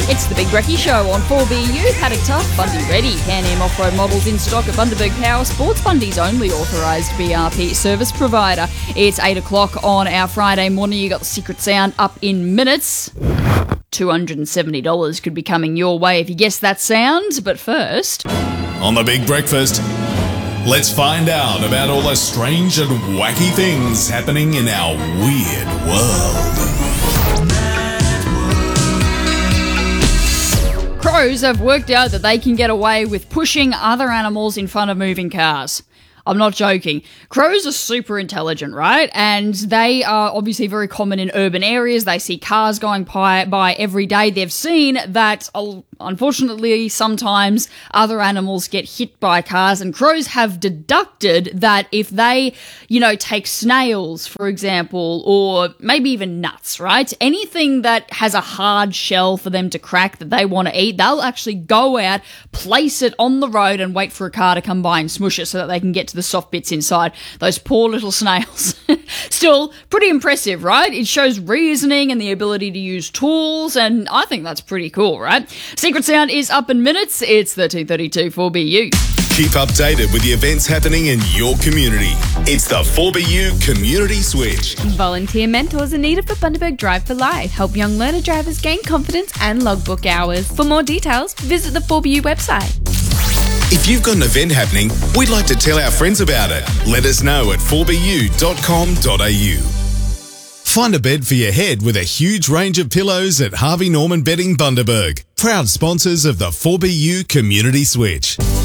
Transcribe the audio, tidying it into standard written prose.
It's the Big Brekkie Show on 4BU. Paddock Tough, Bundy ready. Can-Am off-road models in stock at Bundaberg Power Sports, Bundy's only authorised BRP service provider. It's 8 o'clock on our Friday morning. You got the Secret Sound up in minutes. $270 could be coming your way if you guess that sound. But first, on the Big Breakfast, let's find out about all the strange and wacky things happening in our weird world. Crows have worked out that they can get away with pushing other animals in front of moving cars. I'm not joking. Crows are super intelligent, right? And they are obviously very common in urban areas. They see cars going by every day. They've seen that, unfortunately, sometimes other animals get hit by cars, and crows have deducted that if they, take snails, for example, or maybe even nuts, right? Anything that has a hard shell for them to crack that they want to eat, they'll actually go out, place it on the road and wait for a car to come by and smush it so that they can get to the soft bits inside. Those poor little snails. Still, pretty impressive, right? It shows reasoning and the ability to use tools, and I think that's pretty cool, right? Secret Sound is up in minutes. It's 13:32 4BU. Keep updated with the events happening in your community. It's the 4BU Community Switch. Volunteer mentors are needed for Bundaberg Drive for Life. Help young learner drivers gain confidence and logbook hours. For more details, visit the 4BU website. If you've got an event happening, we'd like to tell our friends about it. Let us know at 4bu.com.au. Find a bed for your head with a huge range of pillows at Harvey Norman Bedding Bundaberg. Proud sponsors of the 4BU Community Switch.